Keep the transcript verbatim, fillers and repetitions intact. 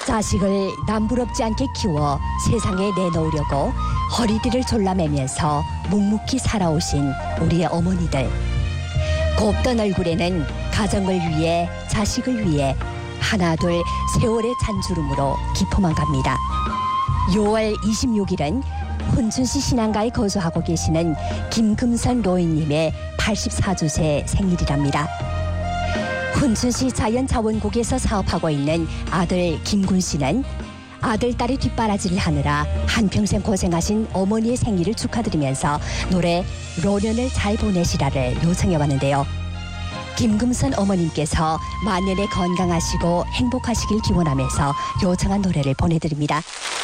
자식을 남부럽지 않게 키워 세상에 내놓으려고 허리띠를 졸라매면서 묵묵히 살아오신 우리의 어머니들. 곱던 얼굴에는 가정을 위해 자식을 위해 하나둘 세월의 잔주름으로 기포만 갑니다. 유월 이십육일은 훈춘시 신안가에 거주하고 계시는 김금선 노인님의 팔십사주세 생일이랍니다. 훈춘시 자연자원국에서 사업하고 있는 아들 김군 씨는 아들, 딸의 뒷바라지를 하느라 한평생 고생하신 어머니의 생일을 축하드리면서 노래 노년을 잘 보내시라를 요청해 왔는데요. 김금선 어머님께서 만년에 건강하시고 행복하시길 기원하면서 요청한 노래를 보내드립니다.